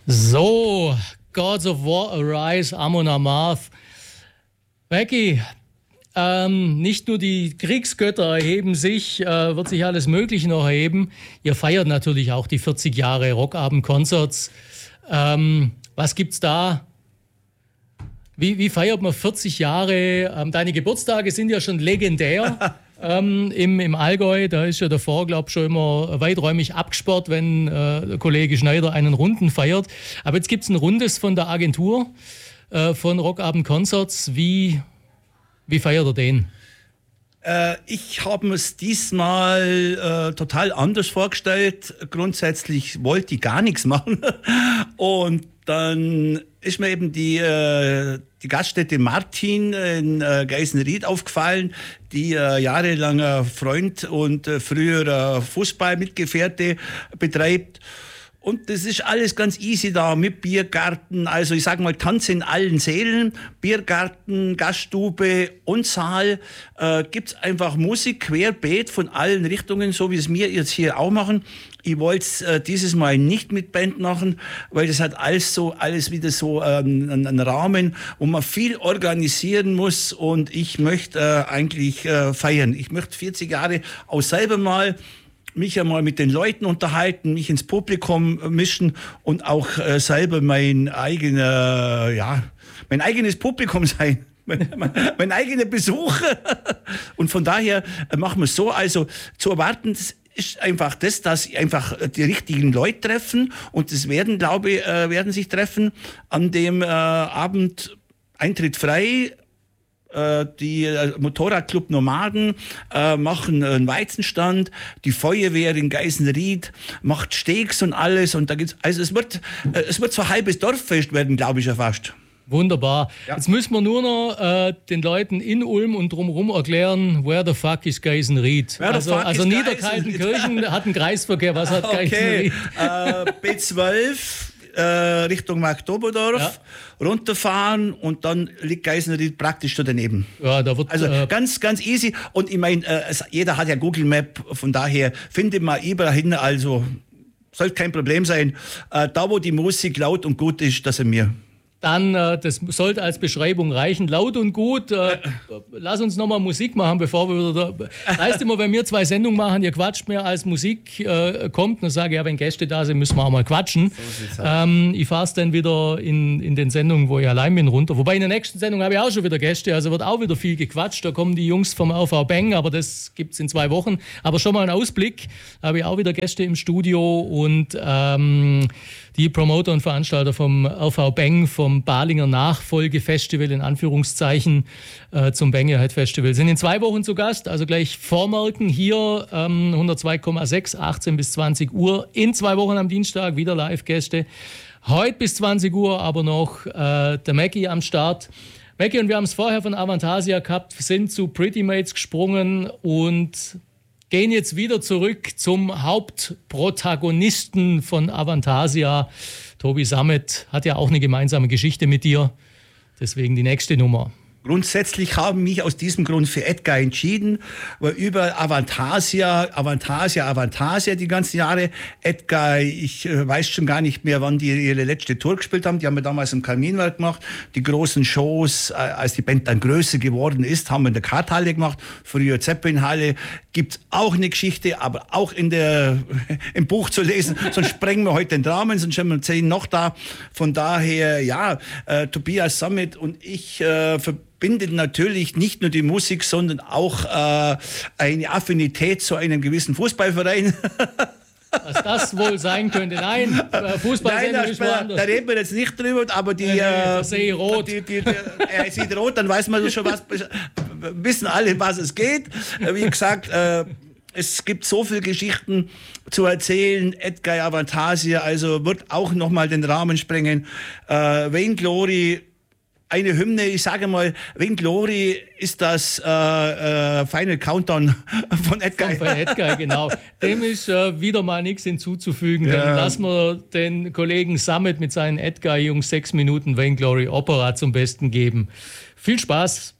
So, Gods of War Arise, Amon Amarth. Becky, nicht nur die Kriegsgötter erheben sich, wird sich alles Mögliche noch erheben. Ihr feiert natürlich auch die 40 Jahre Rockabend-Concerts. Was gibt's da? Wie feiert man 40 Jahre? Deine Geburtstage sind ja schon legendär. Im Allgäu, da ist ja davor, glaube ich, schon immer weiträumig abgesperrt, wenn der Kollege Schneider einen Runden feiert. Aber jetzt gibt es ein Rundes von der Agentur von Rockabend Concerts. Wie feiert er den? Ich habe mir es diesmal total anders vorgestellt. Grundsätzlich wollte ich gar nichts machen. Und dann ist mir eben die Gaststätte Martin in Geisenried aufgefallen, die jahrelanger Freund und früherer Fußballmitgefährte betreibt. Und das ist alles ganz easy da mit Biergarten, also ich sage mal Tanz in allen Sälen, Biergarten, Gaststube und Saal, gibt's einfach Musik querbeet von allen Richtungen, so wie es wir jetzt hier auch machen. Ich wollte es dieses Mal nicht mit Band machen, weil das hat alles wieder so einen Rahmen, wo man viel organisieren muss und ich möchte eigentlich feiern. Ich möchte 40 Jahre auch selber mal mich einmal mit den Leuten unterhalten, mich ins Publikum mischen und auch selber mein eigenes Publikum sein. Mein eigener Besuch. Und von daher machen wir es so, also zu erwarten ist einfach das, dass einfach die richtigen Leute treffen und das werden sich treffen an dem Abend, Eintritt frei. Die Motorradclub Nomaden machen einen Weizenstand, die Feuerwehr in Geisenried macht Steaks und alles und da gibt's, also es wird so ein halbes Dorffest werden, glaube ich ja fast. Wunderbar. Ja. Jetzt müssen wir nur noch den Leuten in Ulm und drumherum erklären, where the fuck is Geisenried? Also Niederkaltenkirchen hat einen Kreisverkehr, was hat Geisenried? B12 Richtung Marktoberdorf, runterfahren und dann liegt Geisenried praktisch da daneben. Ja, da wird, also ganz, ganz easy. Und ich meine, jeder hat ja Google Map, von daher findet man überall hin, also sollte kein Problem sein. Da, wo die Musik laut und gut ist, das sind wir. Dann, das sollte als Beschreibung reichen. Laut und gut, lass uns nochmal Musik machen, bevor wir wieder da... Heißt immer, wenn wir 2 Sendungen machen, ihr quatscht mehr als Musik kommt, dann sage ich, ja, wenn Gäste da sind, müssen wir auch mal quatschen. So ich fahre es dann wieder in den Sendungen, wo ich allein bin, runter. Wobei in der nächsten Sendung habe ich auch schon wieder Gäste, also wird auch wieder viel gequatscht. Da kommen die Jungs vom AV Bang, aber das gibt es in 2 Wochen. Aber schon mal ein Ausblick, da habe ich auch wieder Gäste im Studio und die Promoter und Veranstalter vom AV Bang, vom Balinger Nachfolgefestival in Anführungszeichen zum Bangerhead Festival, sind in 2 Wochen zu Gast, also gleich vormerken hier 102,6, 18 bis 20 Uhr, in 2 Wochen am Dienstag wieder Live-Gäste. Heute bis 20 Uhr aber noch der Mackie am Start. Mackie und wir haben es vorher von Avantasia gehabt, sind zu Pretty Mates gesprungen und gehen jetzt wieder zurück zum Hauptprotagonisten von Avantasia. Tobi Sammet hat ja auch eine gemeinsame Geschichte mit dir. Deswegen die nächste Nummer. Grundsätzlich haben mich aus diesem Grund für Edgar entschieden, weil über Avantasia die ganzen Jahre. Edgar, ich weiß schon gar nicht mehr, wann die ihre letzte Tour gespielt haben. Die haben wir damals im Kaminwerk gemacht. Die großen Shows, als die Band dann größer geworden ist, haben wir in der Karthalle gemacht. Früher Zeppelin-Halle. Gibt's auch eine Geschichte, aber auch im Buch zu lesen. Sonst sprengen wir heute den Rahmen, sonst haben wir 10 noch da. Von daher, ja, Tobias Sammet und ich verbindet natürlich nicht nur die Musik, sondern auch eine Affinität zu einem gewissen Fußballverein. Was das wohl sein könnte. Nein, Fußballsendung ist woanders. Da reden wir jetzt nicht drüber, aber da sehe ich rot. Er sieht rot, dann weiß man schon was, wissen alle, was es geht. Wie gesagt, es gibt so viele Geschichten zu erzählen. Edgar Avantasia, also wird auch nochmal den Rahmen sprengen. Vain Glory, eine Hymne, ich sage mal, Vain Glory ist das Final Countdown von Edgar. Von Edgar, genau. Dem ist wieder mal nichts hinzuzufügen. Ja. Dann lassen wir den Kollegen Sammet mit seinen Edgar-Jungs 6 Minuten Vain Glory Opera zum Besten geben. Viel Spaß!